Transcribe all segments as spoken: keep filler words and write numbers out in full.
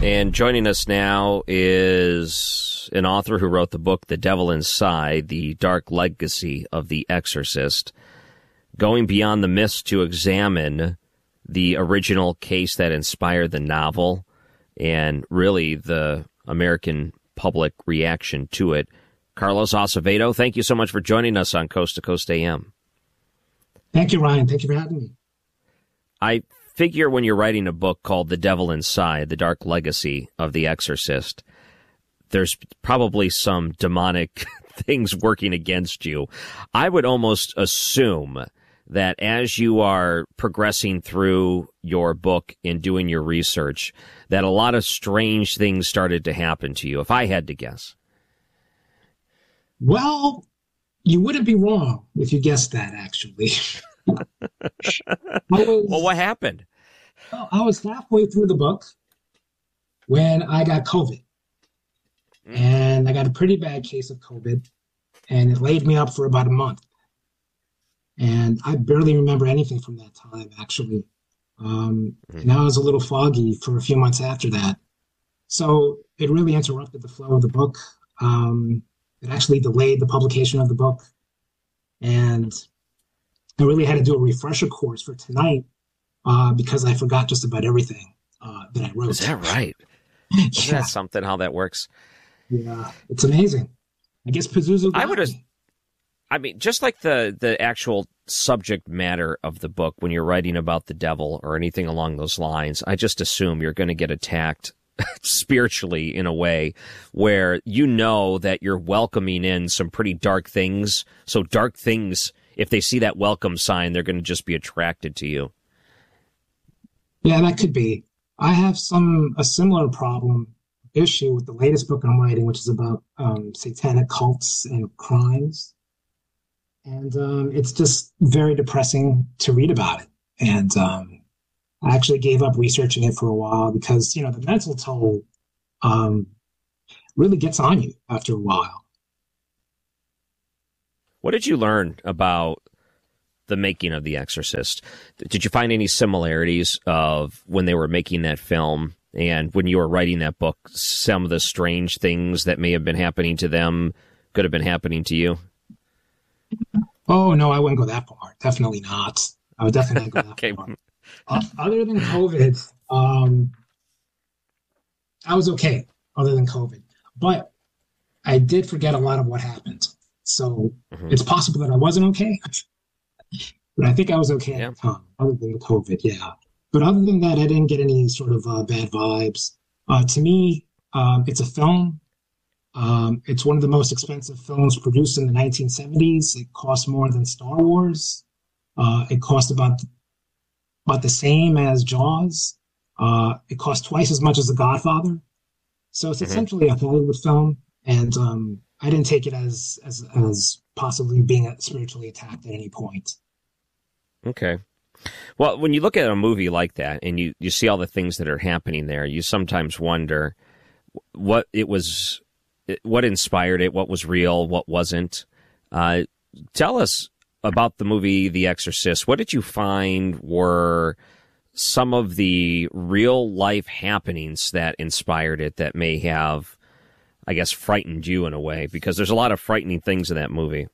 And joining us now is an author who wrote the book The Devil Inside, The Dark Legacy of the Exorcist, going beyond the myths to examine the original case that inspired the novel and really the American public reaction to it. Carlos Acevedo, thank you so much for joining us on Coast to Coast A M. Thank you, Ryan. Thank you for having me. I figure when you're writing a book called The Devil Inside, The Dark Legacy of the Exorcist, there's probably some demonic things working against you. I would almost assume that as you are progressing through your book and doing your research, that a lot of strange things started to happen to you, if I had to guess. Well, you wouldn't be wrong if you guessed that, actually. was, well, what happened? Well, I was halfway through the book when I got COVID. Mm. And I got a pretty bad case of COVID, and it laid me up for about a month. And I barely remember anything from that time, actually. Um, mm. And I was a little foggy for a few months after that. So it really interrupted the flow of the book. Um, it actually delayed the publication of the book. And I really had to do a refresher course for tonight uh, because I forgot just about everything uh, that I wrote. Is that right? Yeah. Isn't that something, how that works? Yeah, it's amazing. I guess Pazuzu got I would have, me. I mean, just like the, the actual subject matter of the book, when you're writing about the devil or anything along those lines, I just assume you're going to get attacked spiritually in a way where you know that you're welcoming in some pretty dark things. So dark things, if they see that welcome sign, they're going to just be attracted to you. Yeah, that could be. I have some a similar problem issue with the latest book I'm writing, which is about um, satanic cults and crimes. And um, it's just very depressing to read about it. And um, I actually gave up researching it for a while because, you know, the mental toll um, really gets on you after a while. What did you learn about the making of The Exorcist? Did you find any similarities of when they were making that film and when you were writing that book, some of the strange things that may have been happening to them could have been happening to you? Oh, no, I wouldn't go that far. Definitely not. I would definitely not go that okay. far. Uh, other than COVID, um, I was okay, other than COVID. But I did forget a lot of what happened. So mm-hmm. It's possible that I wasn't okay. But I think I was okay yeah. at the time, other than the COVID, yeah. But other than that, I didn't get any sort of uh, bad vibes. Uh, to me, um, it's a film. Um, it's one of the most expensive films produced in the nineteen seventies. It cost more than Star Wars. Uh, it cost about, about the same as Jaws. Uh, it cost twice as much as The Godfather. So it's mm-hmm. essentially a Hollywood film. And um, I didn't take it as, as, as possibly being spiritually attacked at any point. Okay. Well, when you look at a movie like that and you, you see all the things that are happening there, you sometimes wonder what it was, what inspired it, what was real, what wasn't. Uh, tell us about the movie The Exorcist. What did you find were some of the real life happenings that inspired it that may have, I guess, frightened you in a way? Because there's a lot of frightening things in that movie.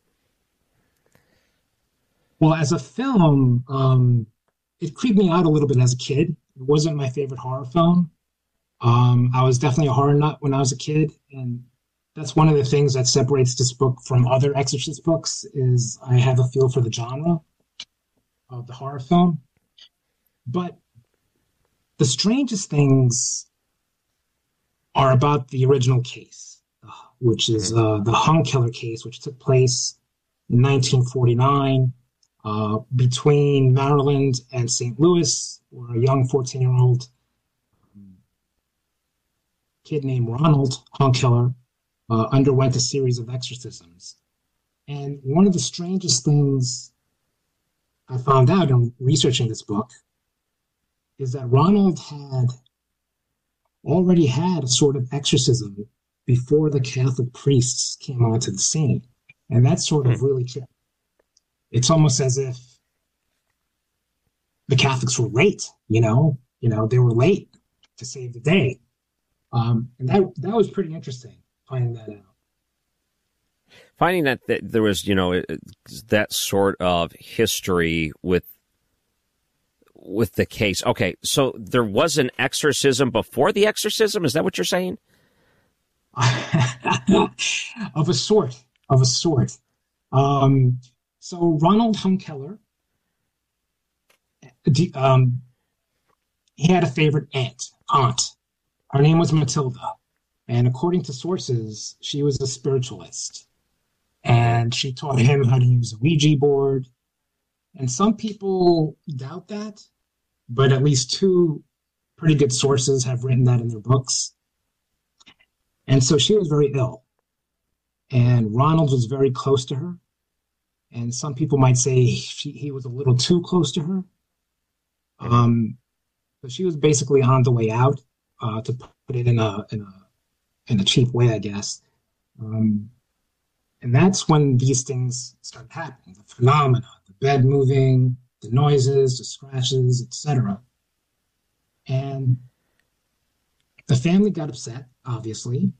Well, as a film, um, it creeped me out a little bit as a kid. It wasn't my favorite horror film. Um, I was definitely a horror nut when I was a kid, and that's one of the things that separates this book from other Exorcist books is I have a feel for the genre of the horror film. But the strangest things are about the original case, which is uh, the Hung Killer case, which took place in nineteen forty-nine. Uh, between Maryland and Saint Louis, where a young fourteen-year-old kid named Ronald Hunkeler uh, underwent a series of exorcisms. And one of the strangest things I found out in researching this book is that Ronald had already had a sort of exorcism before the Catholic priests came onto the scene. And that sort of really tripped. It's almost as if the Catholics were late, you know, you know, they were late to save the day. Um, and that that was pretty interesting finding that out. Finding that, that there was, you know, that sort of history with with the case. Okay, so there was an exorcism before the exorcism? Is that what you're saying? Of a sort, of a sort. Um, so Ronald Hunkeler, um, he had a favorite aunt, aunt. Her name was Matilda. And according to sources, she was a spiritualist. And she taught him how to use a Ouija board. And some people doubt that, but at least two pretty good sources have written that in their books. And so she was very ill. And Ronald was very close to her. And some people might say she, he was a little too close to her. Um, so she was basically on the way out, uh, to put it in a in a in a cheap way, I guess. Um, and that's when these things started happening: the phenomena, the bed moving, the noises, the scratches, et cetera. And the family got upset, obviously.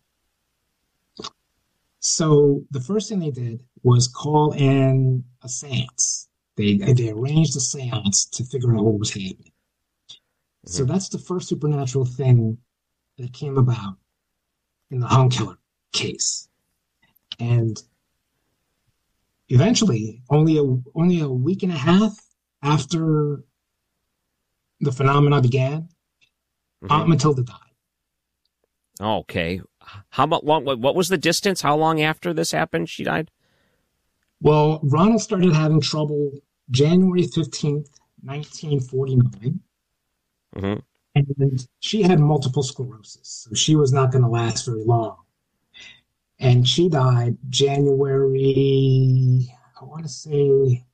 So the first thing they did was call in a seance. They they arranged a seance to figure out what was happening. Mm-hmm. So that's the first supernatural thing that came about in the Hunkeler case. And eventually, only a only a week and a half after the phenomena began, mm-hmm. Aunt Matilda died. Okay. How about long? What was the distance? How long after this happened she died? Well, Ronald started having trouble January fifteenth, nineteen forty-nine. Mm-hmm. And she had multiple sclerosis, so she was not going to last very long. And she died January, I want to say,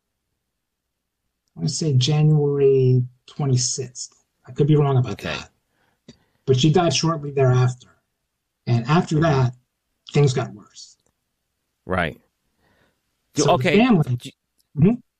I want to say January twenty-sixth. I could be wrong about okay. that. But she died shortly thereafter. And after that, things got worse. Right. So okay. The family, mm-hmm.